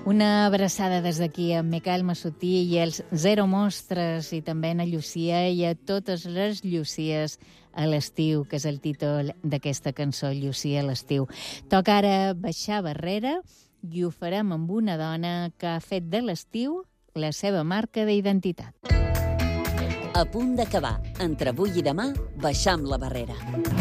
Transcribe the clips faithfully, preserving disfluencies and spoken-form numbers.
Una abraçada des d'aquí a Miquel Massutí i els Zero Mostres i també a Llucia i a totes les Llucies a l'estiu, que és el títol d'aquesta cançó, Llucia a l'estiu. Toca ara baixar barrera i ho farem amb una dona que ha fet de l'estiu la seva marca d'identitat. A punt d'acabar. Entre avui i demà, baixam la barrera.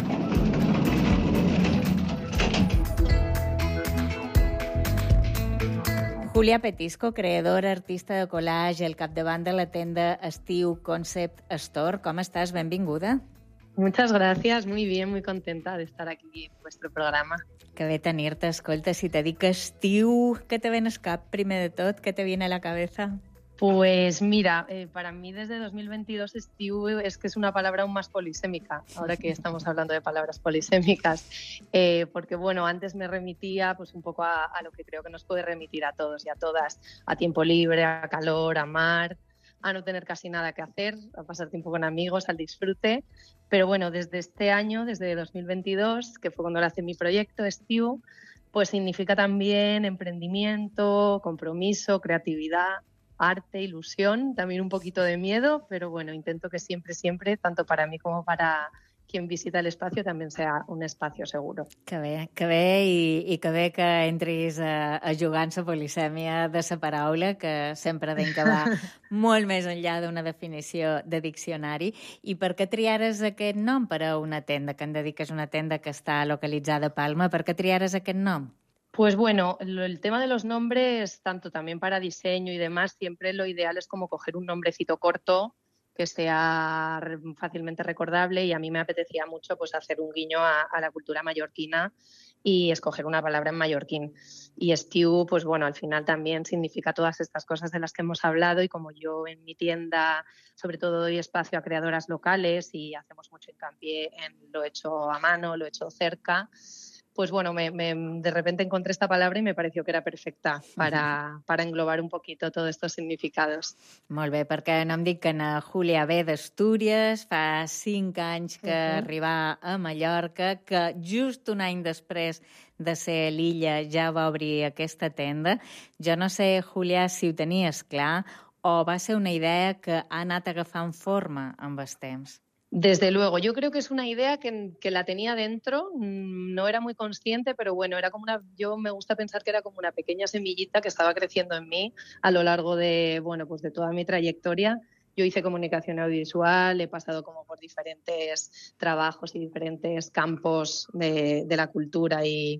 Julia Petisco, creadora, artista de collage, al capdavant de la tenda Estiu Concept Store. ¿Cómo estás? Benvinguda. Muchas gracias, muy bien, muy contenta de estar aquí en vuestro programa. Que bé tenir-te. Escolta, si te dic estiu, què te ven al cap primer de tot? Què te viene a la cabeza? Pues mira, eh, para mí desde dos mil veintidós estiu es que es una palabra aún más polisémica, ahora que estamos hablando de palabras polisémicas, eh, porque bueno, antes me remitía pues un poco a, a lo que creo que nos puede remitir a todos y a todas, a tiempo libre, a calor, a mar, a no tener casi nada que hacer, a pasar tiempo con amigos, al disfrute. Pero bueno, desde este año, desde dos mil veintidós, que fue cuando lancé mi proyecto Estiu, pues significa también emprendimiento, compromiso, creatividad, arte, ilusión, también un poquito de miedo, pero bueno, intento que siempre, siempre, tanto para mí como para quien visita el espacio, también sea un espacio seguro. Que bé, que bé i, i que bé que entris a, a jugar en la polisèmia de la paraula, que sempre hem que va molt més enllà d'una definició de diccionari. I per què triares aquest nom per a una tenda, que em de dir que és una tenda que està localitzada a Palma? Per què triares aquest nom? Pues bueno, el tema de los nombres, tanto también para diseño y demás, siempre lo ideal es como coger un nombrecito corto que sea fácilmente recordable, y a mí me apetecía mucho pues hacer un guiño a, a la cultura mallorquina y escoger una palabra en mallorquín. Y estiu, pues bueno, al final también significa todas estas cosas de las que hemos hablado, y como yo en mi tienda sobre todo doy espacio a creadoras locales y hacemos mucho hincapié en lo hecho a mano, lo hecho cerca, pues bueno, me, me, de repente encontré esta palabra y me pareció que era perfecta para, para englobar un poquito todos estos significados. Molt bé, perquè no em dic que na Júlia ve d'Astúries, fa cinc anys que uh-huh. arriba a Mallorca, que just un any després de ser a l'illa ja va obrir aquesta tenda. Jo no sé, Júlia, si ho tenies clar o va ser una idea que ha anat agafant forma amb el temps. Desde luego, yo creo que es una idea que, que la tenía dentro, no era muy consciente, pero bueno, era como una, yo me gusta pensar que era como una pequeña semillita que estaba creciendo en mí a lo largo de, bueno, pues de toda mi trayectoria. Yo hice comunicación audiovisual, he pasado como por diferentes trabajos y diferentes campos de, de la cultura y...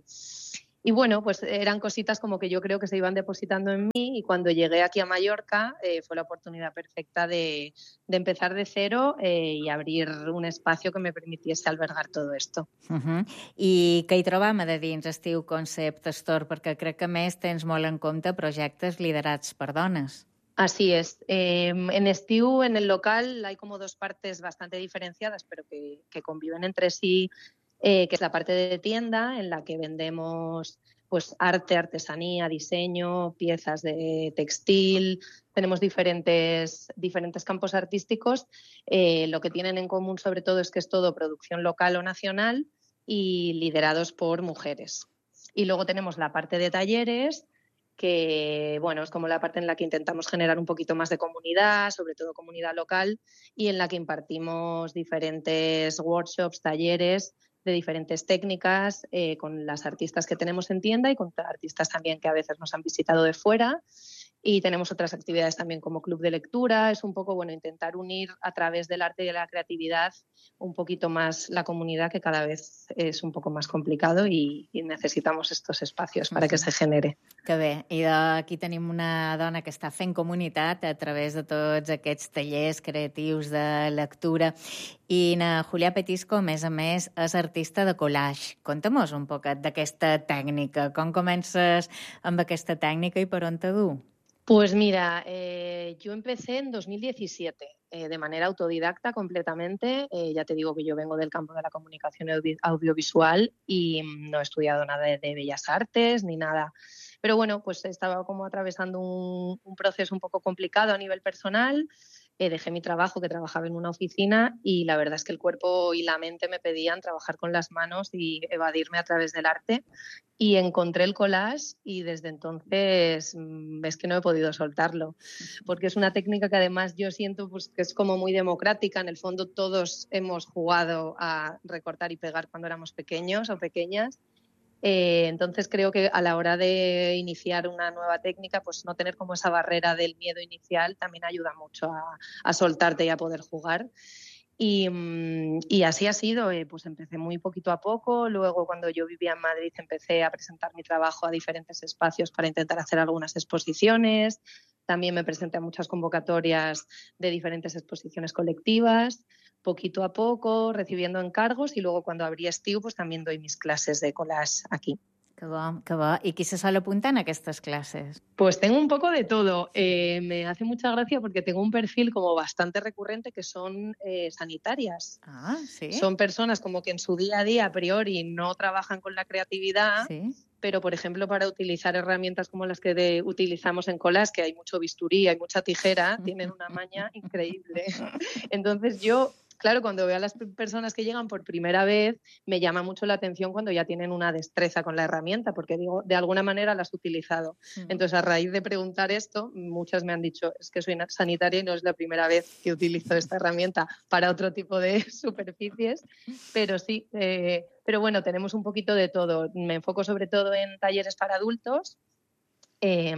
Y bueno, pues eran cositas como que yo creo que se iban depositando en mí, y cuando llegué aquí a Mallorca eh, fue la oportunidad perfecta de, de empezar de cero eh, y abrir un espacio que me permitiese albergar todo esto. Uh-huh. I què hi trobam a de dins Estiu Concept Store? Perquè crec que a més tens molt en compte projectes liderats per dones. Así es. Eh, en Estiu, en el local, hay como dos partes bastante diferenciadas, pero que, que conviven entre sí. Eh, que es la parte de tienda, en la que vendemos pues arte, artesanía, diseño, piezas de textil. Tenemos diferentes, diferentes campos artísticos. Eh, lo que tienen en común sobre todo es que es todo producción local o nacional y liderados por mujeres. Y luego tenemos la parte de talleres, que bueno, es como la parte en la que intentamos generar un poquito más de comunidad, sobre todo comunidad local, y en la que impartimos diferentes workshops, talleres de diferentes técnicas eh, con las artistas que tenemos en tienda y con artistas también que a veces nos han visitado de fuera. Y tenemos otras actividades también como club de lectura. Es un poco bueno intentar unir a través del arte y de la creatividad un poquito más la comunidad, que cada vez es un poco más complicado y, y necesitamos estos espacios para que se genere. Que bé. I aquí tenim una dona que està fent comunitat a través de tots aquests tallers creatius de lectura. I na Julia Petisco, a més a més, és artista de collage. Conta-mos un poquet d'aquesta tècnica. Com comences amb aquesta tècnica i per on te du? Pues mira, eh, yo empecé en dos mil diecisiete eh, de manera autodidacta completamente. Eh, ya te digo que yo vengo del campo de la comunicación audio- audiovisual y no he estudiado nada de, de bellas artes ni nada. Pero bueno, pues estaba como atravesando un, un proceso un poco complicado a nivel personal. eh, dejé mi trabajo, que trabajaba en una oficina, y la verdad es que el cuerpo y la mente me pedían trabajar con las manos y evadirme a través del arte. Y encontré el collage y desde entonces mmm, es que no he podido soltarlo, porque es una técnica que además yo siento pues, que es como muy democrática. En el fondo todos hemos jugado a recortar y pegar cuando éramos pequeños o pequeñas. Eh, entonces creo que a la hora de iniciar una nueva técnica, pues no tener como esa barrera del miedo inicial también ayuda mucho a, a soltarte y a poder jugar. Y, y así ha sido, eh, pues empecé muy poquito a poco. Luego, cuando yo vivía en Madrid, empecé a presentar mi trabajo a diferentes espacios para intentar hacer algunas exposiciones. También me presenté a muchas convocatorias de diferentes exposiciones colectivas, poquito a poco, recibiendo encargos, y luego cuando abrí Estiu, pues también doy mis clases de collage aquí. Que bo, que bo. I qui se sol apuntar en aquestes classes? Pues tengo un poco de todo. Eh, me hace mucha gracia porque tengo un perfil como bastante recurrente que son eh, sanitarias. Ah, sí? Son personas como que en su día a día a priori no trabajan con la creatividad, Sí. pero por ejemplo para utilizar herramientas como las que de, utilizamos en collage, que hay mucho bisturí, hay mucha tijera, tienen una maña increíble. Entonces yo, claro, cuando veo a las personas que llegan por primera vez, me llama mucho la atención cuando ya tienen una destreza con la herramienta, porque digo, de alguna manera las he utilizado. Entonces, a raíz de preguntar esto, muchas me han dicho, es que soy sanitaria y no es la primera vez que utilizo esta herramienta para otro tipo de superficies, pero sí, eh, pero bueno, tenemos un poquito de todo. Me enfoco sobre todo en talleres para adultos. Eh,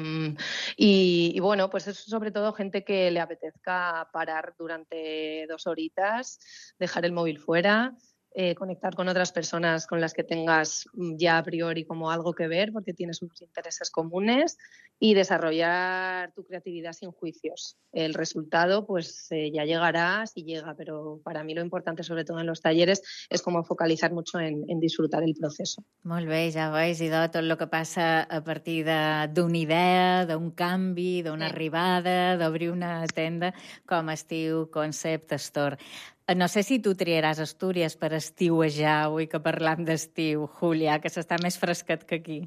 y, y bueno, pues es sobre todo gente que le apetezca parar durante dos horitas, dejar el móvil fuera, eh, conectar con otras personas con las que tengas ya a priori como algo que ver porque tienes unos intereses comunes, y desarrollar tu creatividad sin juicios. El resultado pues eh, ya llegará si llega, pero para mí lo importante, sobre todo en los talleres, és com focalitzar mucho en, en disfrutar el proceso. Molt bé, ja veus, i de tot el que passa a partir d'una idea, d'un canvi, d'una Sí. arribada, d'obrir una tenda com Estiu Concept Store. No sé si tu triaràs Astúries per estiuejar, avui que parlam d'estiu, Júlia, que s'està més fresquet que aquí.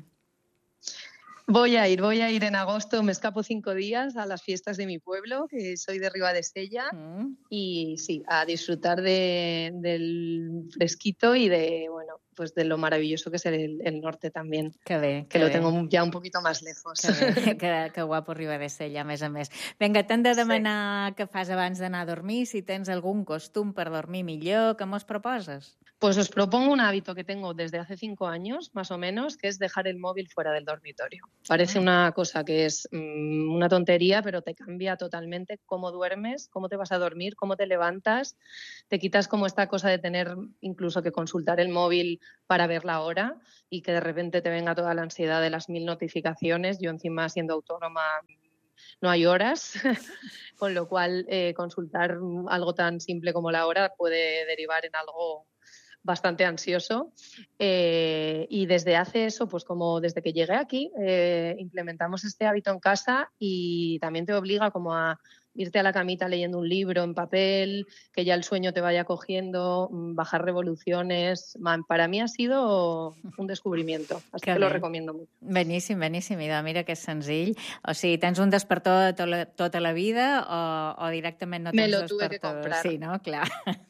Voy a ir, voy a ir en agosto, me escapo cinco días a las fiestas de mi pueblo, que soy de Ribadesella, mm. y sí, a disfrutar de, del fresquito y de, bueno, pues de lo maravilloso que es el, el norte también, que, bé, que, que lo bé. Tengo ya un poquito más lejos. Que bé, que, que guapo Ribadesella, a més a més. Vinga, t'hem de demanar sí. què fas abans d'anar a dormir, si tens algun costum per dormir millor, què mos proposes? Pues os propongo un hábito que tengo desde hace cinco años, más o menos, que es dejar el móvil fuera del dormitorio. Parece ah. una cosa que es mmm, una tontería, pero te cambia totalmente cómo duermes, cómo te vas a dormir, cómo te levantas. Te quitas como esta cosa de tener incluso que consultar el móvil para ver la hora y que de repente te venga toda la ansiedad de las mil notificaciones. Yo encima, siendo autónoma, no hay horas, con lo cual eh, consultar algo tan simple como la hora puede derivar en algo bastante ansioso, eh, y desde hace eso, pues como desde que llegué aquí, eh, implementamos este hábito en casa, y también te obliga como a irte a la camita leyendo un libro en papel, que ya el sueño te vaya cogiendo, bajar revoluciones. Man, para mí ha sido un descubrimiento, así que, que lo recomiendo mucho. Beníssim, beníssim. I de, mira que és senzill. O sigui, tens un despertador tota la, tota la vida o, o directament no tens Me lo despertador? tuve que comprar. Sí, no? Clar.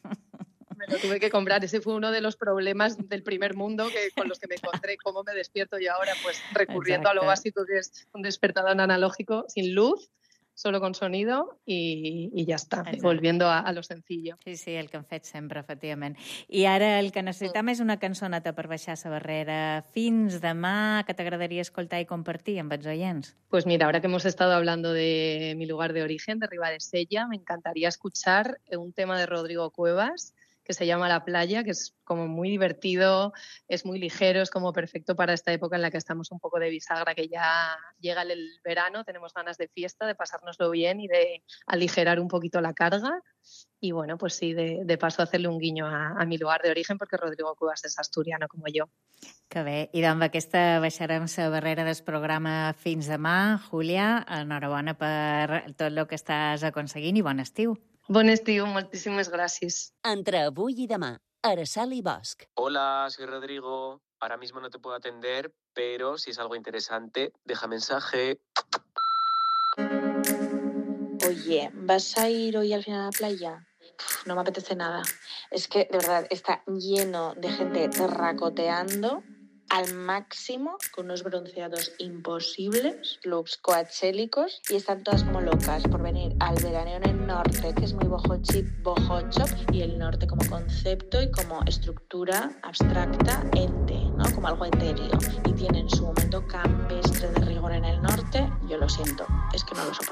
Me lo tuve que comprar. Ese fue uno de los problemas del primer mundo que, con los que me encontré. ¿Cómo me despierto yo ahora? Pues recurriendo Exacte. a lo básico, que es un despertador analógico sin luz, solo con sonido, y, y ja està, Exacte. volviendo a, a lo sencillo. Sí, sí, el que hem fet sempre, efectivament. I ara el que necessitem és una cançoneta per baixar la barrera. Fins demà, que t'agradaria escoltar i compartir amb els oients? Pues mira, ahora que hemos estado hablando de mi lugar de origen, de Ribadesella, me encantaría escuchar un tema de Rodrigo Cuevas, que se llama La Playa, que es como muy divertido, es muy ligero, es como perfecto para esta época en la que estamos un poco de bisagra, que ya llega el verano, tenemos ganas de fiesta, de pasárnoslo bien y de aligerar un poquito la carga. Y bueno, pues sí, de, de paso hacerle un guiño a, a mi lugar de origen, porque Rodrigo Cuevas és asturiano como yo. Que bé. I amb aquesta baixarem la barrera del programa fins demà. Júlia, enhorabona per tot el que estàs aconseguint i bon estiu. Bon estiu, moltíssimes gràcies. Entre avui i demà, Araceli Bosch. Hola, soy Rodrigo. Ahora mismo no te puedo atender, pero si es algo interesante, deja mensaje. Oye, ¿vas a ir hoy al final a la playa? Uf, no me apetece nada. Es que, de verdad, está lleno de gente terracoteando al máximo, con unos bronceados imposibles, looks coachélicos, y están todas como locas por venir al veraneo en el norte, que es muy boho chic, boho chop, y el norte como concepto y como estructura abstracta, ente, ¿no? Como algo etéreo. Y tienen su momento campestre de rigor en el norte. Yo lo siento, es que no lo soporto.